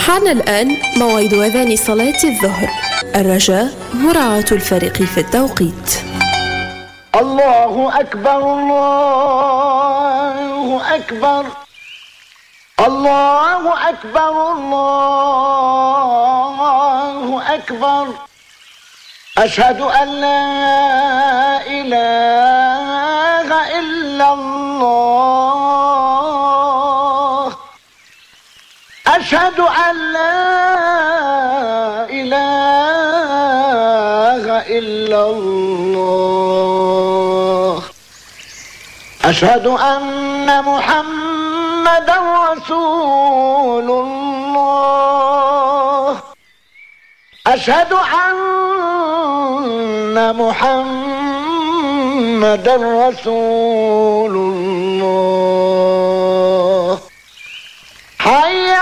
حان الآن موعد أذان صلاة الظهر. الرجاء مراعاة الفريق في التوقيت. الله أكبر الله أكبر الله أكبر الله أكبر. أشهد أن لا إله إلا الله. أشهد أن لا إله إلا الله. أشهد أن محمدا رسول الله. أشهد أن محمدا رسول الله.